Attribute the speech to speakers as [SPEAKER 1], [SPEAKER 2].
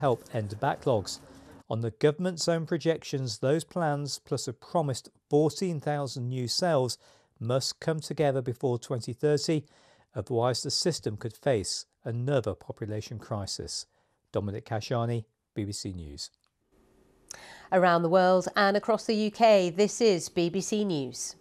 [SPEAKER 1] help end backlogs. On the government's own projections, those plans, plus a promised 14,000 new cells, must come together before 2030, otherwise the system could face another population crisis. Dominic Kashani, BBC News.
[SPEAKER 2] Around the world and across the UK, this is BBC News.